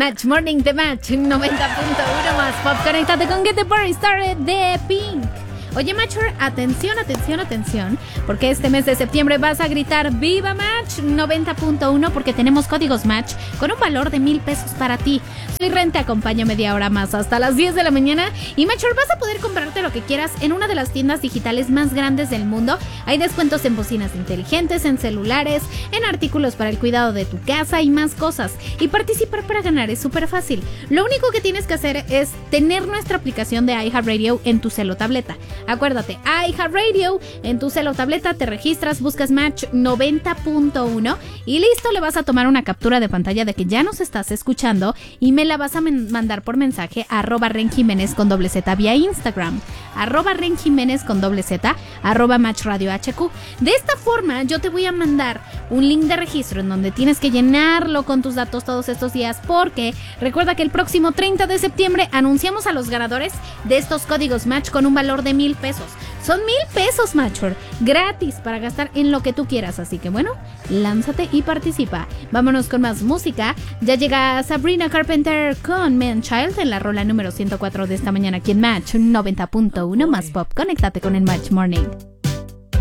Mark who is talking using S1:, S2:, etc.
S1: Match Morning de Match 90.1 más pop. Conéctate con Get the Party Started de Pink. Oye, Matcher, atención, porque este mes de septiembre vas a gritar ¡Viva Match 90.1! porque tenemos códigos Match con un valor de 1,000 pesos para ti. Soy Ren, te acompaño media hora más hasta las 10 de la mañana y Matcher, vas a poder comprarte lo que quieras en una de las tiendas digitales más grandes del mundo. Hay descuentos en bocinas inteligentes, en celulares, en artículos para el cuidado de tu casa y más cosas. Y participar para ganar es súper fácil. Lo único que tienes que hacer es tener nuestra aplicación de iHeartRadio en tu celo tableta. Acuérdate, iHeartRadio en tu celo tableta, te registras, buscas Match 90.1 y listo, le vas a tomar una captura de pantalla de que ya nos estás escuchando y me la vas a mandar por mensaje a @renjiménez con doble Z vía Instagram, @renjiménez con doble Z, @matchradiohq. De esta forma yo te voy a mandar un link de registro en donde tienes que llenarlo con tus datos todos estos días, porque recuerda que el próximo 30 de septiembre anunciamos a los ganadores de estos códigos Match con un valor de 1,000 pesos. Son 1,000 pesos, Matcher, gratis para gastar en lo que tú quieras. Así que bueno, lánzate y participa. Vámonos con más música. Ya llega Sabrina Carpenter con Man Child en la rola número 104 de esta mañana aquí en Match 90.1 más pop. Conéctate con el Match Morning.